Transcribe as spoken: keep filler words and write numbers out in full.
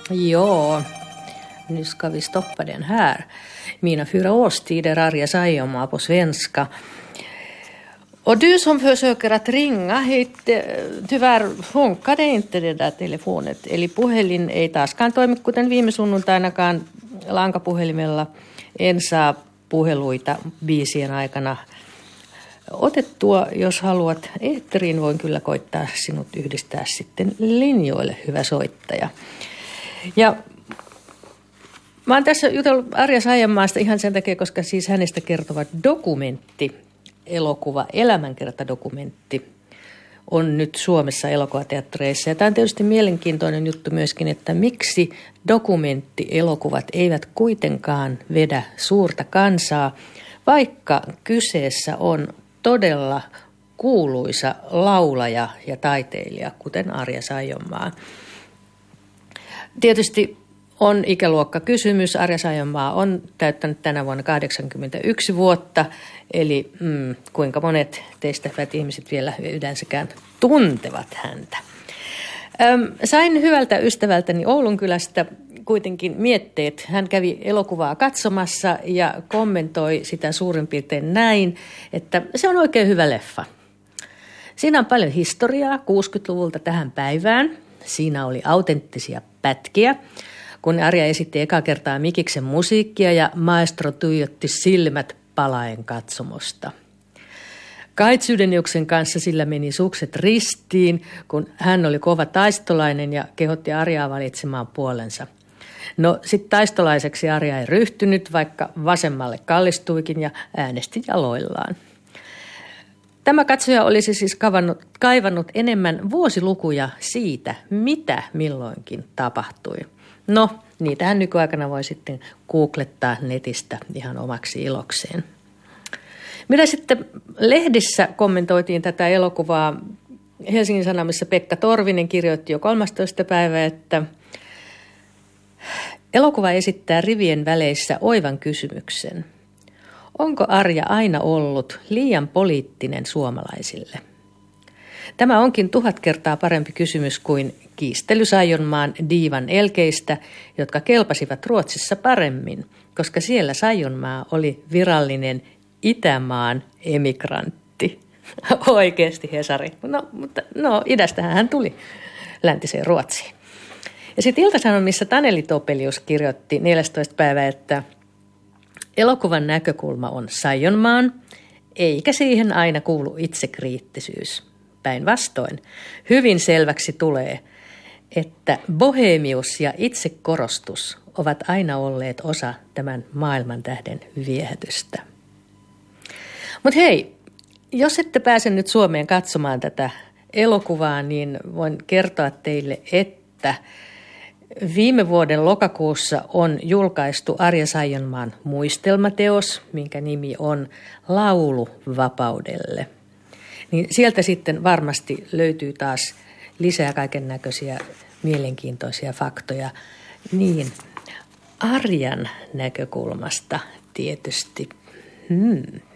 Ja, nu ska vi stoppa den här. Mina fyra årstider, Arja Saijonmaa på svenska. Och du som försöker att ringa hit, tyvärr funkar det inte det där telefonet. Eli puhelin ei taaskaan toimi, kuten viime sunnuntainakaan lankapuhelimella. En saa puheluita biisien aikana otettua. Jos haluat eetteriin, voin kyllä koittaa sinut yhdistää sitten linjoille, hyvä soittaja. Ja mä oon tässä jutellut Arja Saijonmaasta ihan sen takia, koska siis hänestä kertova dokumentti, elokuva, elämänkertadokumentti on nyt Suomessa elokuvateattereissa. Ja tämä on tietysti mielenkiintoinen juttu myöskin, että miksi dokumenttielokuvat eivät kuitenkaan vedä suurta kansaa, vaikka kyseessä on todella kuuluisa laulaja ja taiteilija, kuten Arja Saijonmaa. Tietysti on ikäluokka kysymys. Arja Saijonmaa on täyttänyt tänä vuonna kahdeksankymmentäyksi vuotta, eli mm, kuinka monet teistä hyvät ihmiset vielä yleensäkään tuntevat häntä. Öm, sain hyvältä ystävältäni Oulunkylästä kuitenkin mietteet. Hän kävi elokuvaa katsomassa ja kommentoi sitä suurin piirtein näin, että se on oikein hyvä leffa. Siinä on paljon historiaa kuusikymmentäluvulta tähän päivään. Siinä oli autenttisia pätkiä, kun Arja esitti eka kertaa Mikiksen musiikkia ja maestro tuijotti silmät palaen katsomosta. Kait Sydeniuksen kanssa sillä meni sukset ristiin, kun hän oli kova taistolainen ja kehotti Arjaa valitsemaan puolensa. No sit taistolaiseksi Arja ei ryhtynyt, vaikka vasemmalle kallistuikin ja äänesti jaloillaan. Tämä katsoja olisi siis kaivannut, kaivannut enemmän vuosilukuja siitä, mitä milloinkin tapahtui. No, niitähän nykyaikana voi sitten googlettaa netistä ihan omaksi ilokseen. Mitä sitten lehdissä kommentoitiin tätä elokuvaa? Helsingin Sanomissa Pekka Torvinen kirjoitti jo kolmastoista päivä, että elokuva esittää rivien väleissä oivan kysymyksen. Onko Arja aina ollut liian poliittinen suomalaisille? Tämä onkin tuhat kertaa parempi kysymys kuin kiistely Saijonmaan diivan elkeistä, jotka kelpasivat Ruotsissa paremmin, koska siellä Saijonmaa oli virallinen Itämaan emigrantti. Oikeasti Hesari. No, mutta no, idästähän hän tuli läntiseen Ruotsiin. Ja sitten Ilta-Sanomissa Taneli Topelius kirjoitti neljästoista päivä, että elokuvan näkökulma on Saijonmaan, eikä siihen aina kuulu itsekriittisyys. Päinvastoin hyvin selväksi tulee, että bohemius ja itsekorostus ovat aina olleet osa tämän maailmantähden viehätystä. Mutta hei, jos ette pääse nyt Suomeen katsomaan tätä elokuvaa, niin voin kertoa teille, että viime vuoden lokakuussa on julkaistu Arja Saijonmaan muistelmateos, minkä nimi on Laulu vapaudelle. Niin sieltä sitten varmasti löytyy taas lisää kaiken näköisiä mielenkiintoisia faktoja. Niin, Arjan näkökulmasta tietysti. Hmm.